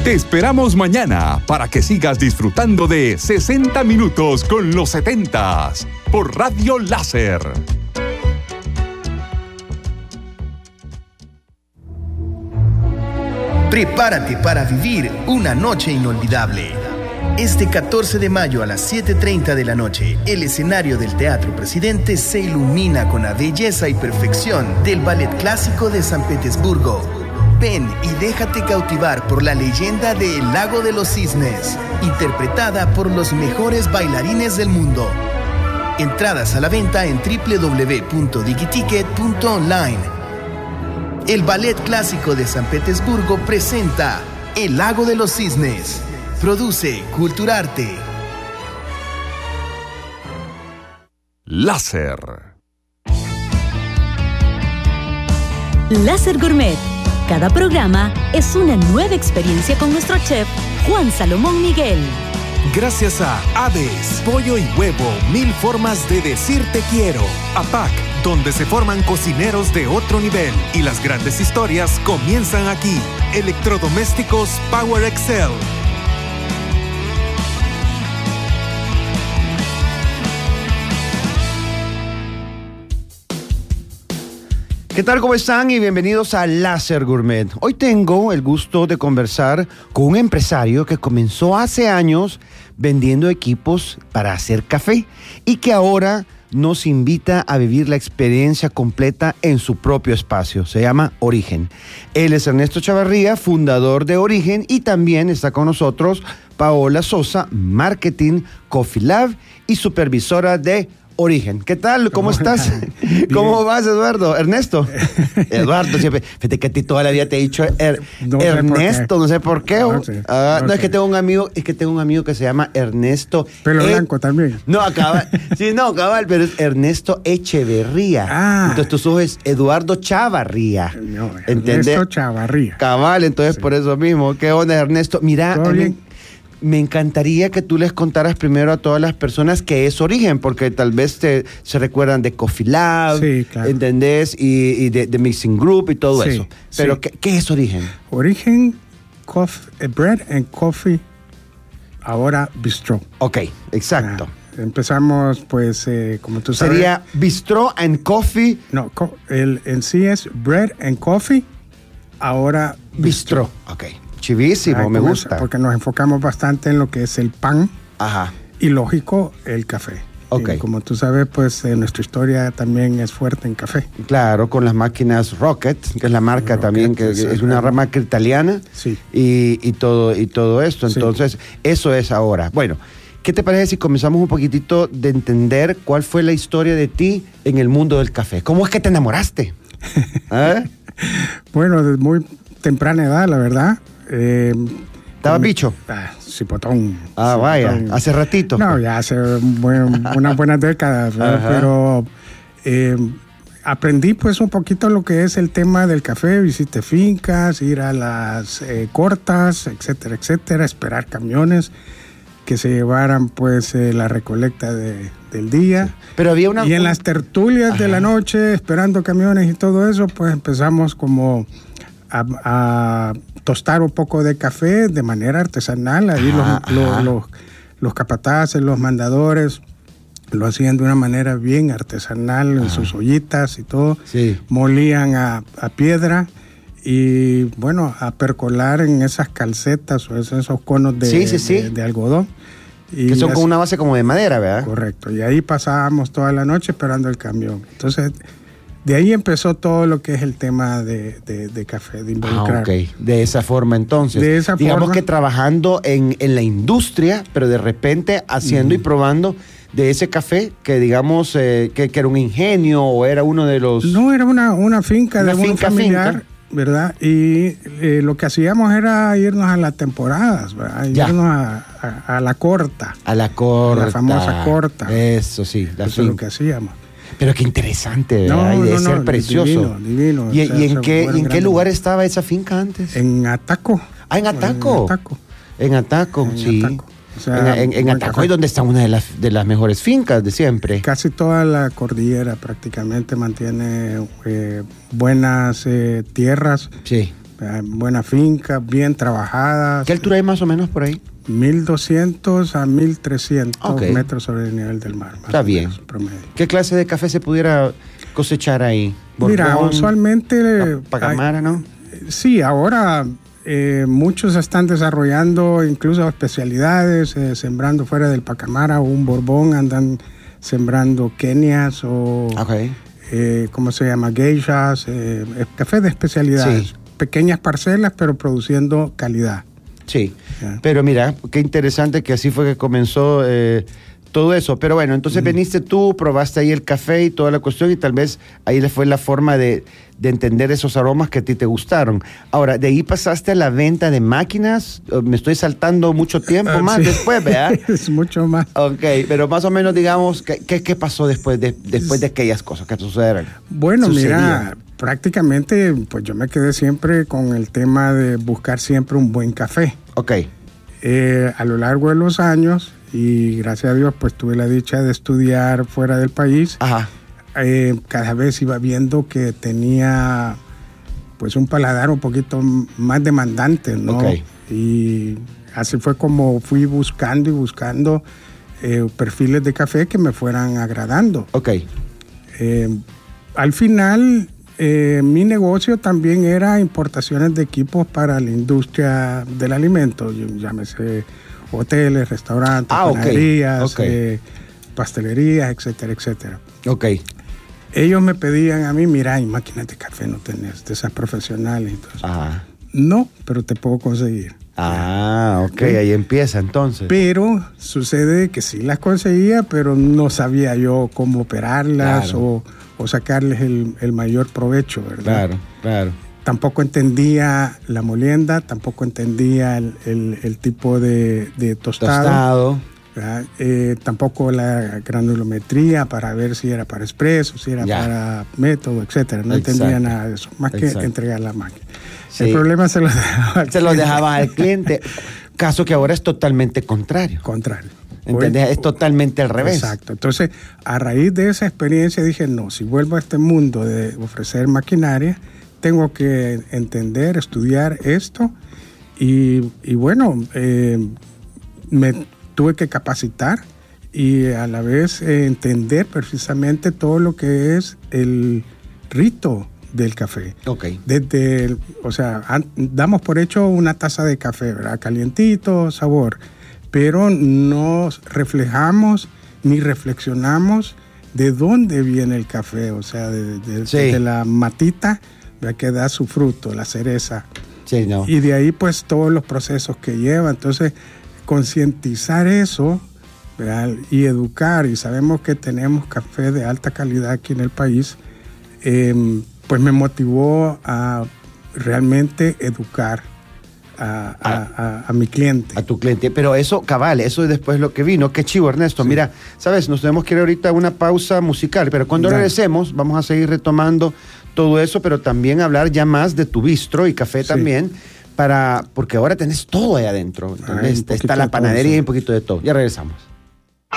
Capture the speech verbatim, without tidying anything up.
Te esperamos mañana para que sigas disfrutando de sesenta minutos con los setentas por Radio Láser. Prepárate para vivir una noche inolvidable. Este catorce de mayo a las siete treinta de la noche, el escenario del Teatro Presidente se ilumina con la belleza y perfección del Ballet Clásico de San Petersburgo. Ven y déjate cautivar por la leyenda de El Lago de los Cisnes, interpretada por los mejores bailarines del mundo. Entradas a la venta en doble u doble u doble u punto digiticket punto online. El Ballet Clásico de San Petersburgo presenta El Lago de los Cisnes. Produce Culturarte. Láser. Láser Gourmet. Cada programa es una nueva experiencia con nuestro chef Juan Salomón Miguel. Gracias a Hades, pollo y huevo, mil formas de decir te quiero. A P A C, donde se forman cocineros de otro nivel y las grandes historias comienzan aquí. Electrodomésticos Power Excel. ¿Qué tal? ¿Cómo están? Y bienvenidos a Láser Gourmet. Hoy tengo el gusto de conversar con un empresario que comenzó hace años vendiendo equipos para hacer café y que ahora nos invita a vivir la experiencia completa en su propio espacio. Se llama Origen. Él es Ernesto Chavarría, fundador de Origen, y también está con nosotros Paola Sosa, Marketing Coffee Lab y supervisora de Origen. ¿Qué tal? ¿Cómo, ¿Cómo estás? ¿Cómo vas, Eduardo? ¿Ernesto? Eduardo, siempre. Fíjate que a ti toda la vida te he dicho er, no Ernesto, no sé por qué. No, sé, uh, no, no es que tengo un amigo, es que tengo un amigo que se llama Ernesto. Pelo e blanco también. No, cabal. Sí, no, cabal, pero es Ernesto Echeverría. Ah. Entonces tú sos Eduardo Chavarría. No, Ernesto Chavarría. Cabal, entonces sí. Por eso mismo. ¿Qué onda, Ernesto? Mira, ¿todo bien? Me encantaría que tú les contaras primero a todas las personas qué es Origen, porque tal vez te, se recuerdan de Coffee Lab, sí, claro. ¿Entendés? Y, y de, de Mixing Group y todo sí, eso. Pero, sí. ¿qué, ¿qué es Origen? Origen, coffee, Bread and Coffee, ahora Bistro. Ok, exacto. Ah, empezamos, pues, eh, como tú sabes. Sería Bistro and Coffee. No, co el, en sí es Bread and Coffee, ahora Bistro. Bistro. Ok. Chivísimo, ah, me gusta. Porque nos enfocamos bastante en lo que es el pan. Ajá. Y lógico, el café. Ok. Y como tú sabes, pues eh, nuestra historia también es fuerte en café. Claro, con las máquinas Rocket, que es la marca Rocket, también, que es, es una marca italiana. Sí. Y, y, todo, y todo esto. Entonces, sí. Eso es ahora. Bueno, ¿qué te parece si comenzamos un poquitito de entender cuál fue la historia de ti en el mundo del café? ¿Cómo es que te enamoraste? ¿Eh? Bueno, de muy temprana edad, la verdad. Eh, ¿Estaba bicho? Ah, cipotón. Ah, cipotón. Vaya, hace ratito. No, ya hace buen, unas buenas décadas, pero eh, aprendí pues un poquito lo que es el tema del café, visité fincas, ir a las eh, cortas, etcétera, etcétera, esperar camiones que se llevaran pues eh, la recolecta de, del día. Sí. Pero había una... Y en las tertulias Ajá. de la noche, esperando camiones y todo eso, pues empezamos como a... a tostar un poco de café de manera artesanal. Ahí ajá, los, los, los, los capataces, los mandadores lo hacían de una manera bien artesanal, ajá. en sus ollitas y todo. Sí. Molían a, a piedra y, bueno, a percolar en esas calcetas o esos conos de, sí, sí, sí. de, de algodón. Y que son así, con una base como de madera, ¿verdad? Correcto. Y ahí pasábamos toda la noche esperando el camión. Entonces... De ahí empezó todo lo que es el tema de, de, de café, de involucrar. Ah, ok. De esa forma, entonces. De esa Digamos forma. que trabajando en, en la industria, pero de repente haciendo mm. y probando de ese café, que digamos eh, que, que era un ingenio o era uno de los... No, era una, una finca una de finca, un familiar, finca. ¿verdad? Y eh, lo que hacíamos era irnos a las temporadas, ¿verdad? Ya. Irnos a, a, a la corta. A la corta. A la famosa corta. Eso sí, la Eso finca. Es lo que hacíamos. Pero qué interesante, ¿verdad? No, y de no, ser no, precioso. Divino, divino. ¿Y, o sea, y en, qué, ¿y en qué lugar grande. estaba esa finca antes? En Ataco. Ah, en Ataco. En Ataco. En Ataco, en sí. Ataco. O sea, en en, en Ataco es donde está una de las, de las mejores fincas de siempre. Casi toda la cordillera prácticamente mantiene eh, buenas eh, tierras. Sí. Buena finca, bien trabajada. ¿Qué altura hay más o menos por ahí? mil doscientos a mil trescientos okay. metros sobre el nivel del mar. Está bien. Promedio. ¿Qué clase de café se pudiera cosechar ahí? ¿Borbón? Mira, usualmente... Pacamara, ¿no? Sí, ahora eh, muchos están desarrollando incluso especialidades, eh, sembrando fuera del Pacamara o un Borbón, andan sembrando Kenias o... Okay. Eh, ¿Cómo se llama? Geishas, eh, café de especialidades. Sí. Pequeñas parcelas, pero produciendo calidad. Sí, yeah. Pero mira, qué interesante que así fue que comenzó eh, todo eso. Pero bueno, entonces mm. veniste tú, probaste ahí el café y toda la cuestión y tal vez ahí fue la forma de, de entender esos aromas que a ti te gustaron. Ahora, de ahí pasaste a la venta de máquinas. Me estoy saltando mucho tiempo uh, más sí. después, ¿verdad? Es mucho más. Ok, pero más o menos digamos, ¿qué, qué, qué pasó después de, después de aquellas cosas que sucedieron? Bueno, Sucedía. mira... Prácticamente, pues yo me quedé siempre con el tema de buscar siempre un buen café. Ok. Eh, a lo largo de los años, y gracias a Dios, pues tuve la dicha de estudiar fuera del país. Ajá. Eh, cada vez iba viendo que tenía, pues, un paladar un poquito más demandante, ¿no? Ok. Y así fue como fui buscando y buscando eh, perfiles de café que me fueran agradando. Ok. Eh, al final... Eh, mi negocio también era importaciones de equipos para la industria del alimento, llámese hoteles, restaurantes, ah, panaderías, okay. Okay. Eh, pastelerías, etcétera, etcétera. Ok. Ellos me pedían a mí, mira, hay máquinas de café no tenés, de esas profesionales. Entonces, Ajá. No, pero te puedo conseguir. Ah, ok, okay. Ahí empieza entonces. Pero sucede que sí las conseguía, pero no sabía yo cómo operarlas claro. o... o sacarles el, el mayor provecho, ¿verdad? Claro, claro. Tampoco entendía la molienda, tampoco entendía el, el, el tipo de, de tostado. Tostado. Eh, tampoco la granulometría para ver si era para expreso, si era ya. para método, etcétera. No Exacto. entendía nada de eso, más Exacto. que entregar la máquina. Sí. El problema se lo dejaba al Se lo dejaba al cliente, caso que ahora es totalmente contrario. Contrario. ¿Entendés? Hoy, es totalmente al revés. Exacto. Entonces, a raíz de esa experiencia dije, no, si vuelvo a este mundo de ofrecer maquinaria, tengo que entender, estudiar esto y, y bueno, eh, me tuve que capacitar y a la vez eh, entender precisamente todo lo que es el rito del café. Ok. Desde, el, o sea, damos por hecho una taza de café, ¿verdad? Calientito, sabor. Pero no reflejamos ni reflexionamos de dónde viene el café, o sea, de, de, sí. de la matita que da su fruto, la cereza. Sí, no. Y de ahí pues todos los procesos que lleva. Entonces, concientizar eso, ¿verdad? Y educar, y sabemos que tenemos café de alta calidad aquí en el país, eh, pues me motivó a realmente educar A, a, a, a mi cliente. A tu cliente. Pero eso, cabal, eso es después lo que vino. Qué chivo, Ernesto. Sí. Mira, sabes, nos tenemos que ir ahorita a una pausa musical, pero cuando ya. regresemos vamos a seguir retomando todo eso, pero también hablar ya más de tu bistro y café sí. también, para porque ahora tenés todo ahí adentro. Entonces, Ay, está la panadería y un poquito de todo. Ya regresamos.